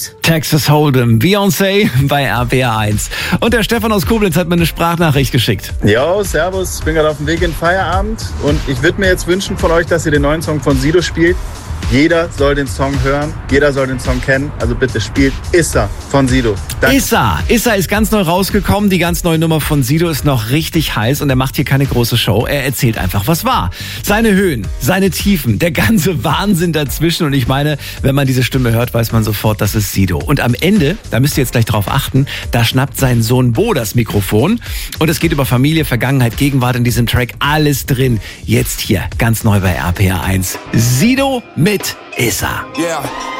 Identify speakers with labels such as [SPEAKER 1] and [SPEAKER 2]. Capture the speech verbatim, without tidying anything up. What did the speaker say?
[SPEAKER 1] läuft.
[SPEAKER 2] Texas Hold'em, Beyoncé bei R P R eins. Und der Stefan aus Koblenz hat mir eine Sprachnachricht geschickt.
[SPEAKER 3] Jo, servus, ich bin gerade auf dem Weg in den Feierabend und ich würde mir jetzt wünschen von euch, dass ihr den neuen Song von Sido spielt. Jeder soll den Song hören, jeder soll den Song kennen, also bitte spielt Issa von Sido. Danke.
[SPEAKER 2] Issa, Issa ist ganz neu rausgekommen, die ganz neue Nummer von Sido ist noch richtig heiß und er macht hier keine große Show, er erzählt einfach, was war. Seine Höhen, seine Tiefen, der ganze Wahnsinn dazwischen und ich meine, wenn man diese Stimme hört, weiß man sofort, das ist Sido. Und am Ende, da müsst ihr jetzt gleich drauf achten, da schnappt sein Sohn Bo das Mikrofon und es geht über Familie, Vergangenheit, Gegenwart in diesem Track, alles drin. Jetzt hier, ganz neu bei R P R eins, Sido mit Issa.
[SPEAKER 4] Yeah.